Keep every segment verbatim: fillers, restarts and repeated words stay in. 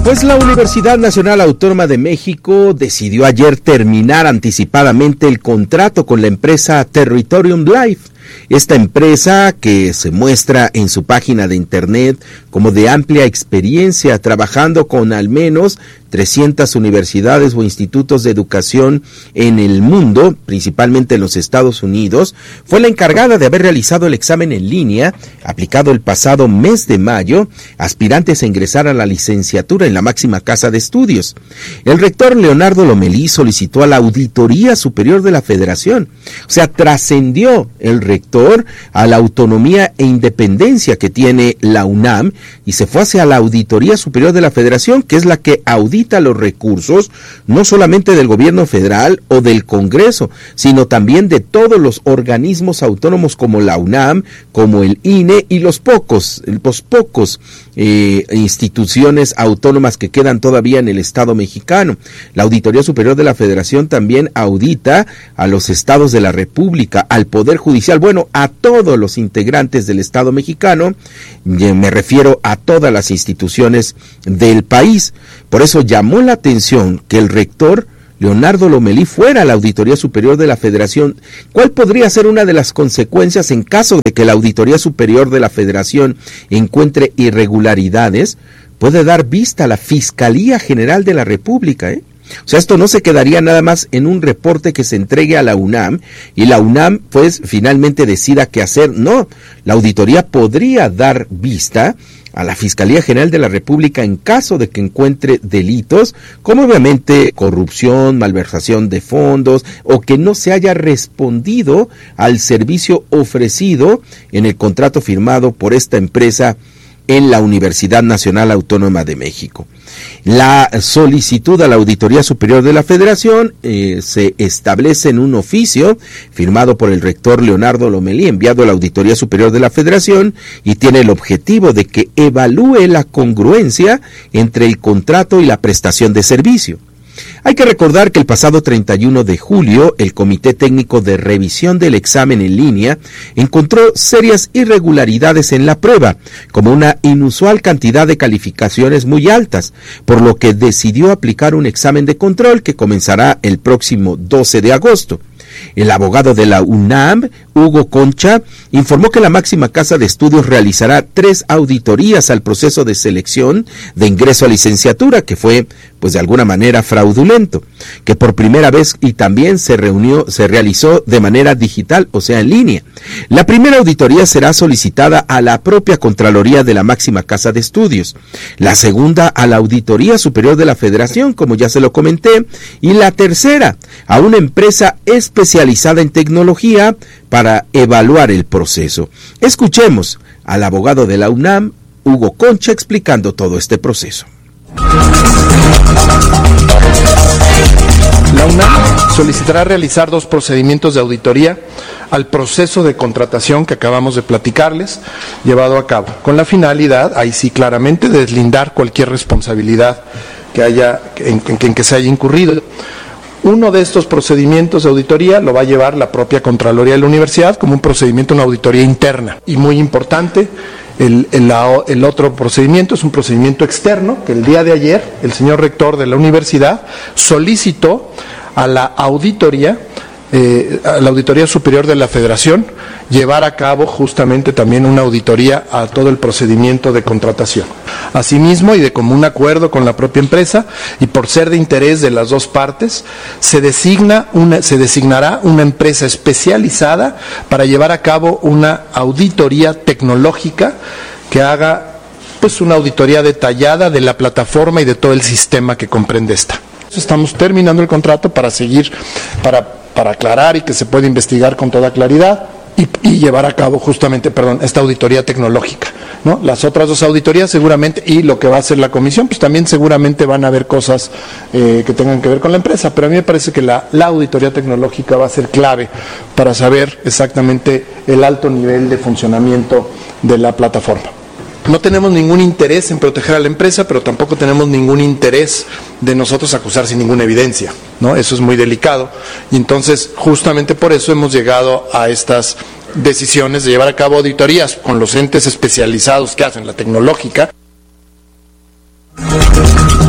Pues la Universidad Nacional Autónoma de México decidió ayer terminar anticipadamente el contrato con la empresa Territorium Life. Esta empresa, que se muestra en su página de internet como de amplia experiencia trabajando con al menos trescientas universidades o institutos de educación en el mundo, principalmente en los Estados Unidos, fue la encargada de haber realizado el examen en línea, aplicado el pasado mes de mayo, aspirantes a ingresar a la licenciatura en la máxima casa de estudios. El rector Leonardo Lomelí solicitó a la Auditoría Superior de la Federación, o sea, trascendió el rector a la autonomía e independencia que tiene la UNAM y se fue hacia la Auditoría Superior de la Federación, que es la que audita los recursos no solamente del gobierno federal o del Congreso, sino también de todos los organismos autónomos como la UNAM, como el I N E y los pocos, los pocos eh, instituciones autónomas que quedan todavía en el Estado mexicano. La Auditoría Superior de la Federación también audita a los estados de la República, al Poder Judicial, bueno, a todos los integrantes del Estado mexicano, me refiero a todas las instituciones del país. Por eso llamó la atención que el rector Leonardo Lomelí fuera a la Auditoría Superior de la Federación. ¿Cuál podría ser una de las consecuencias en caso de que la Auditoría Superior de la Federación encuentre irregularidades? Puede dar vista a la Fiscalía General de la República, ¿eh? O sea, esto no se quedaría nada más en un reporte que se entregue a la UNAM y la UNAM pues finalmente decida qué hacer. No, la auditoría podría dar vista a la Fiscalía General de la República en caso de que encuentre delitos, como obviamente corrupción, malversación de fondos, o que no se haya respondido al servicio ofrecido en el contrato firmado por esta empresa en la Universidad Nacional Autónoma de México. La solicitud a la Auditoría Superior de la Federación eh, se establece en un oficio firmado por el rector Leonardo Lomelí, enviado a la Auditoría Superior de la Federación, y tiene el objetivo de que evalúe la congruencia entre el contrato y la prestación de servicio. Hay que recordar que el pasado treinta y uno de julio, el Comité Técnico de Revisión del Examen en Línea encontró serias irregularidades en la prueba, como una inusual cantidad de calificaciones muy altas, por lo que decidió aplicar un examen de control que comenzará el próximo doce de agosto. El abogado de la UNAM, Hugo Concha, informó que la máxima casa de estudios realizará tres auditorías al proceso de selección de ingreso a licenciatura, que fue, pues de alguna manera, fraudulento, que por primera vez y también se reunió, se realizó de manera digital, o sea, en línea. La primera auditoría será solicitada a la propia Contraloría de la máxima casa de estudios, la segunda a la Auditoría Superior de la Federación, como ya se lo comenté, y la tercera a una empresa especializada en tecnología para evaluar el proceso. Escuchemos al abogado de la UNAM, Hugo Concha, explicando todo este proceso. La UNAM solicitará realizar dos procedimientos de auditoría al proceso de contratación que acabamos de platicarles, llevado a cabo, con la finalidad, ahí sí claramente, de deslindar cualquier responsabilidad que haya, en, en, en que se haya incurrido. Uno de estos procedimientos de auditoría lo va a llevar la propia Contraloría de la Universidad como un procedimiento, una auditoría interna. Y muy importante, el, el, el otro procedimiento es un procedimiento externo, que el día de ayer el señor rector de la universidad solicitó a la auditoría, eh, a la Auditoría Superior de la Federación, llevar a cabo justamente también una auditoría a todo el procedimiento de contratación. Asimismo, y de común acuerdo con la propia empresa, y por ser de interés de las dos partes, se designa una, se designará una empresa especializada para llevar a cabo una auditoría tecnológica que haga pues una auditoría detallada de la plataforma y de todo el sistema que comprende esta. Estamos terminando el contrato para seguir, para, para aclarar y que se pueda investigar con toda claridad. Y, y llevar a cabo justamente, perdón, esta auditoría tecnológica, ¿no? Las otras dos auditorías seguramente, y lo que va a hacer la comisión, pues también seguramente van a haber cosas eh, que tengan que ver con la empresa, pero a mí me parece que la, la auditoría tecnológica va a ser clave para saber exactamente el alto nivel de funcionamiento de la plataforma. No tenemos ningún interés en proteger a la empresa, pero tampoco tenemos ningún interés de nosotros acusar sin ninguna evidencia, ¿no? Eso es muy delicado. Y entonces, justamente por eso hemos llegado a estas decisiones de llevar a cabo auditorías con los entes especializados que hacen la tecnológica.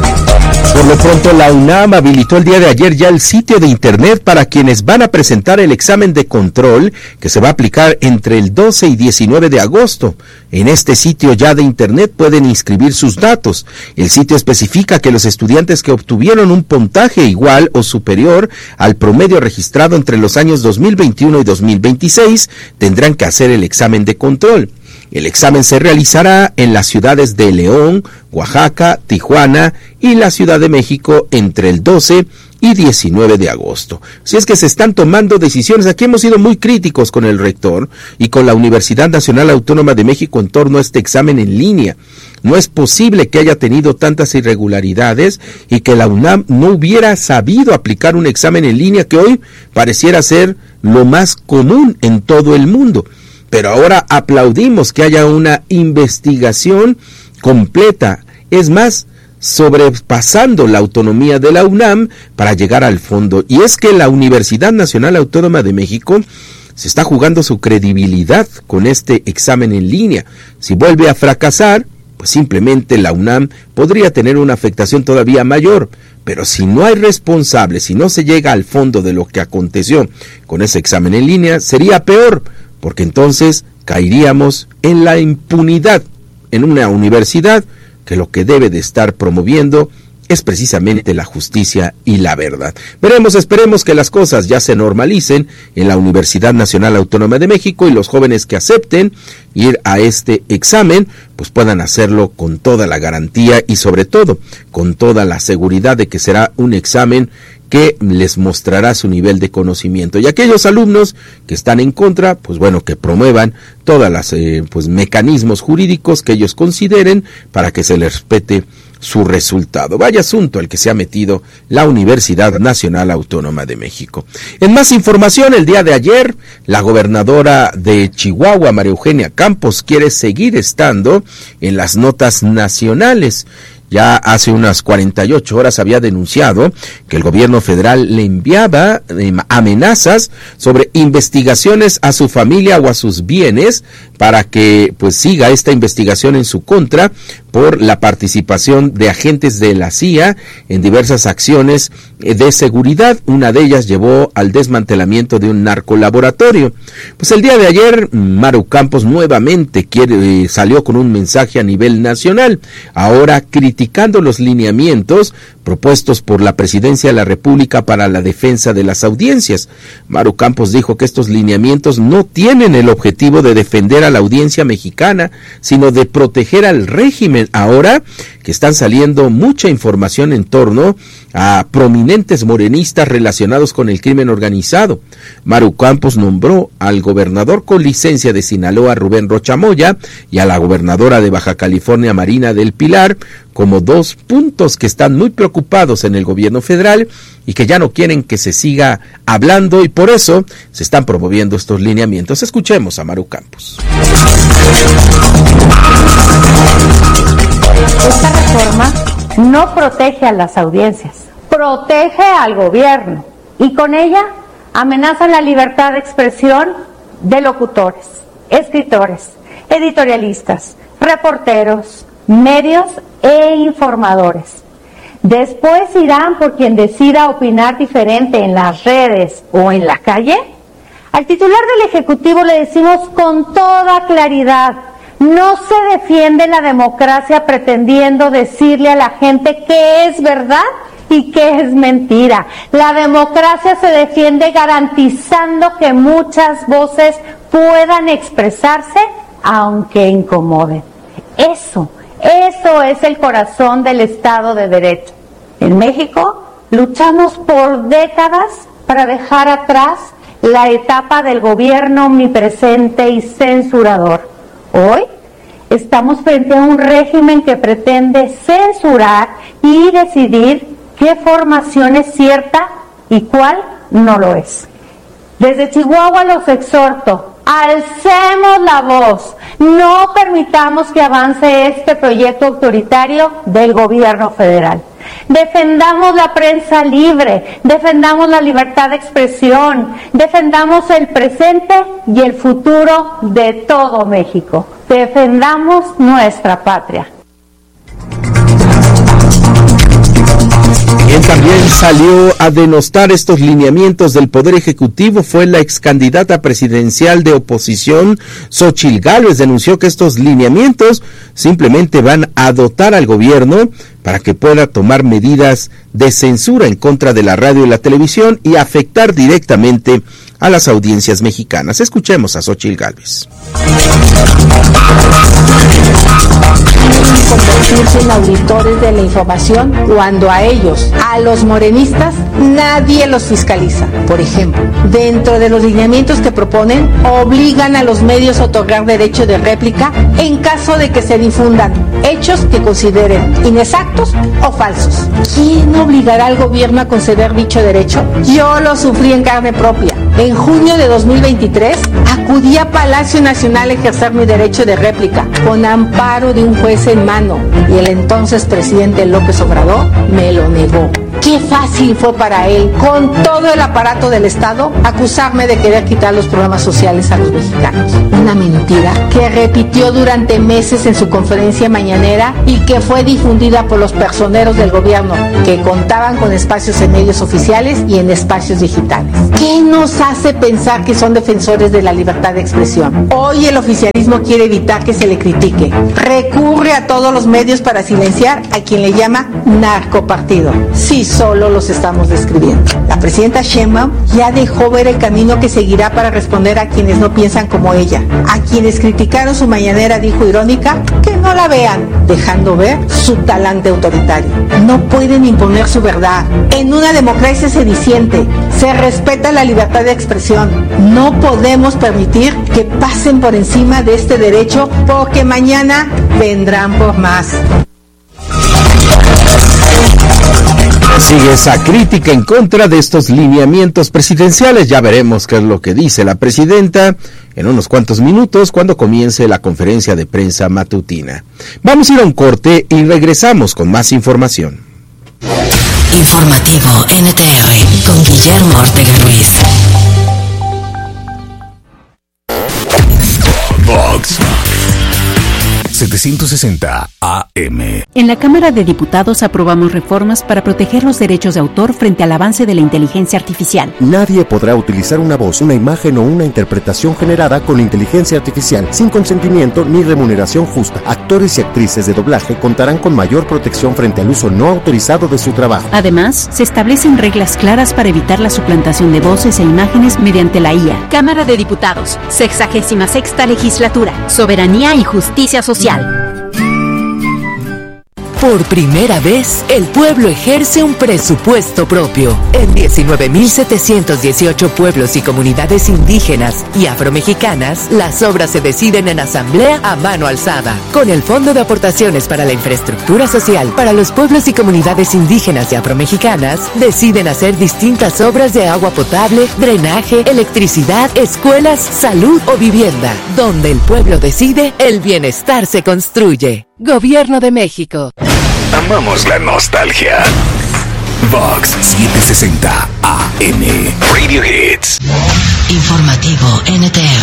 pronto, la UNAM habilitó el día de ayer ya el sitio de internet para quienes van a presentar el examen de control que se va a aplicar entre el doce y diecinueve de agosto. En este sitio ya de internet pueden inscribir sus datos. El sitio especifica que los estudiantes que obtuvieron un puntaje igual o superior al promedio registrado entre los años dos mil veintiuno y dos mil veintiséis tendrán que hacer el examen de control. El examen se realizará en las ciudades de León, Oaxaca, Tijuana y la Ciudad de México entre el doce y diecinueve de agosto. Si es que se están tomando decisiones, aquí hemos sido muy críticos con el rector y con la Universidad Nacional Autónoma de México en torno a este examen en línea. No es posible que haya tenido tantas irregularidades y que la UNAM no hubiera sabido aplicar un examen en línea que hoy pareciera ser lo más común en todo el mundo. Pero ahora aplaudimos que haya una investigación completa, es más, sobrepasando la autonomía de la UNAM para llegar al fondo. Y es que la Universidad Nacional Autónoma de México se está jugando su credibilidad con este examen en línea. Si vuelve a fracasar, pues simplemente la UNAM podría tener una afectación todavía mayor. Pero si no hay responsables, si no se llega al fondo de lo que aconteció con ese examen en línea, sería peor, porque entonces caeríamos en la impunidad en una universidad que lo que debe de estar promoviendo es precisamente la justicia y la verdad. Veremos, esperemos que las cosas ya se normalicen en la Universidad Nacional Autónoma de México y los jóvenes que acepten ir a este examen, pues puedan hacerlo con toda la garantía y sobre todo con toda la seguridad de que será un examen que les mostrará su nivel de conocimiento. Y aquellos alumnos que están en contra, pues bueno, que promuevan todas las eh, pues mecanismos jurídicos que ellos consideren para que se les respete su resultado. Vaya asunto el que se ha metido la Universidad Nacional Autónoma de México. En más información, el día de ayer, la gobernadora de Chihuahua, María Eugenia Campos, quiere seguir estando en las notas nacionales. Ya hace unas cuarenta y ocho horas había denunciado que el gobierno federal le enviaba eh, amenazas sobre investigaciones a su familia o a sus bienes para que pues siga esta investigación en su contra por la participación de agentes de la C I A en diversas acciones de seguridad. Una de ellas llevó al desmantelamiento de un narcolaboratorio. Pues el día de ayer, Maru Campos nuevamente quiere, eh, salió con un mensaje a nivel nacional, ahora criticando los lineamientos propuestos por la Presidencia de la República para la defensa de las audiencias. Maru Campos dijo que estos lineamientos no tienen el objetivo de defender a la audiencia mexicana, sino de proteger al régimen. Ahora que están saliendo mucha información en torno a prominentes morenistas relacionados con el crimen organizado. Maru Campos nombró al gobernador con licencia de Sinaloa, Rubén Rocha Moya, y a la gobernadora de Baja California, Marina del Pilar, como dos puntos que están muy preocupados en el gobierno federal y que ya no quieren que se siga hablando, y por eso se están promoviendo estos lineamientos. Escuchemos a Maru Campos. Esta reforma no protege a las audiencias, protege al gobierno y con ella amenaza la libertad de expresión de locutores, escritores, editorialistas, reporteros, medios e informadores. Después irán por quien decida opinar diferente en las redes o en la calle. Al titular del Ejecutivo le decimos con toda claridad: no se defiende la democracia pretendiendo decirle a la gente qué es verdad y qué es mentira. La democracia se defiende garantizando que muchas voces puedan expresarse aunque incomoden. Eso, eso es el corazón del Estado de Derecho. En México luchamos por décadas para dejar atrás la etapa del gobierno omnipresente y censurador. Hoy estamos frente a un régimen que pretende censurar y decidir qué formación es cierta y cuál no lo es. Desde Chihuahua los exhorto: alcemos la voz, no permitamos que avance este proyecto autoritario del gobierno federal. Defendamos la prensa libre, defendamos la libertad de expresión, defendamos el presente y el futuro de todo México. Defendamos nuestra patria. salió a denostar estos lineamientos del Poder Ejecutivo fue la ex candidata presidencial de oposición, Xóchitl Gálvez. Denunció que estos lineamientos simplemente van a dotar al gobierno para que pueda tomar medidas de censura en contra de la radio y la televisión y afectar directamente a las audiencias mexicanas. Escuchemos a Xóchitl Gálvez. Convertirse en auditores de la información cuando a ellos, a los morenistas, nadie los fiscaliza. Por ejemplo, dentro de los lineamientos que proponen, obligan a los medios a otorgar derecho de réplica en caso de que se difundan hechos que consideren inexactos o falsos. ¿Quién obligará al gobierno a conceder dicho derecho? Yo lo sufrí en carne propia. En junio de dos mil veintitrés, acudí a Palacio Nacional a ejercer mi derecho de réplica, con amparo de un juez en mano, y el entonces presidente López Obrador me lo negó. Qué fácil fue para él, con todo el aparato del Estado, acusarme de querer quitar los programas sociales a los mexicanos. Una mentira que repitió durante meses en su conferencia mañanera y que fue difundida por los personeros del gobierno, que contaban con espacios en medios oficiales y en espacios digitales. ¿Qué nos hace pensar que son defensores de la libertad de expresión? Hoy el oficialismo quiere evitar que se le critique. Recurre a todos los medios para silenciar a quien le llama narcopartido. Sí, solo los estamos describiendo. La presidenta Sheinbaum ya dejó ver el camino que seguirá para responder a quienes no piensan como ella. A quienes criticaron su mañanera dijo irónica que no la vean, dejando ver su talante autoritario. No pueden imponer su verdad. En una democracia sediciente se respeta la libertad de expresión. No podemos permitir que pasen por encima de este derecho porque mañana vendrán por más. Sigue esa crítica en contra de estos lineamientos presidenciales. Ya veremos qué es lo que dice la presidenta en unos cuantos minutos cuando comience la conferencia de prensa matutina. Vamos a ir a un corte y regresamos con más información. Informativo N T R con Guillermo Ortega Ruiz. Vox setecientos sesenta A M. En la Cámara de Diputados aprobamos reformas para proteger los derechos de autor frente al avance de la inteligencia artificial. Nadie podrá utilizar una voz, una imagen o una interpretación generada con inteligencia artificial sin consentimiento ni remuneración justa. Actores y actrices de doblaje contarán con mayor protección frente al uso no autorizado de su trabajo. Además, se establecen reglas claras para evitar la suplantación de voces e imágenes mediante la I A. Cámara de Diputados, sexagésima sexta legislatura, soberanía y justicia social. Por primera vez, el pueblo ejerce un presupuesto propio. En diecinueve mil setecientos dieciocho pueblos y comunidades indígenas y afromexicanas, las obras se deciden en asamblea a mano alzada. Con el Fondo de Aportaciones para la Infraestructura Social para los pueblos y comunidades indígenas y afromexicanas, deciden hacer distintas obras de agua potable, drenaje, electricidad, escuelas, salud o vivienda. Donde el pueblo decide, el bienestar se construye. Gobierno de México. Amamos la nostalgia. Vox setecientos sesenta A M. Radio Hits. Informativo N T R.